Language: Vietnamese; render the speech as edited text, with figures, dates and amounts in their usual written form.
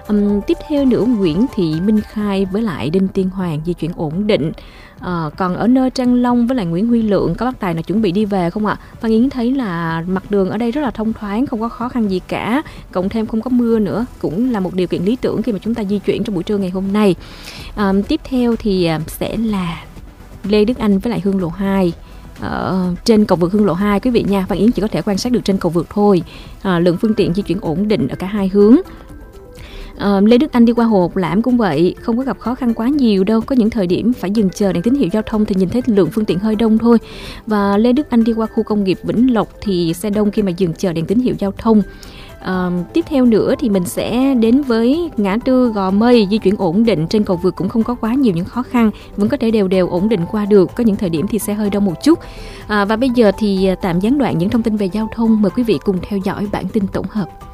Tiếp theo nữa, Nguyễn Thị Minh Khai với lại Đinh Tiên Hoàng di chuyển ổn định. Còn ở nơi Trang Long với lại Nguyễn Huy Lượng, có bác Tài nào chuẩn bị đi về không ạ? Phan Yến thấy là mặt đường ở đây rất là thông thoáng, không có khó khăn gì cả, cộng thêm không có mưa nữa, cũng là một điều kiện lý tưởng khi mà chúng ta di chuyển trong buổi trưa ngày hôm nay. Tiếp theo thì sẽ là Lê Đức Anh với lại Hương Lộ 2. Trên cầu vượt Hương Lộ 2 quý vị nha, Phan Yến chỉ có thể quan sát được trên cầu vượt thôi. Lượng phương tiện di chuyển ổn định ở cả hai hướng. Lê Đức Anh đi qua Hồ Học Lãm cũng vậy, không có gặp khó khăn quá nhiều đâu. Có những thời điểm phải dừng chờ đèn tín hiệu giao thông thì nhìn thấy lượng phương tiện hơi đông thôi. Và Lê Đức Anh đi qua khu công nghiệp Vĩnh Lộc thì xe đông khi mà dừng chờ đèn tín hiệu giao thông. Tiếp theo nữa thì mình sẽ đến với ngã tư Gò Mây, di chuyển ổn định, trên cầu vượt cũng không có quá nhiều những khó khăn, vẫn có thể đều ổn định qua được, có những thời điểm thì xe hơi đông một chút. Và bây giờ thì tạm gián đoạn những thông tin về giao thông, mời quý vị cùng theo dõi bản tin tổng hợp.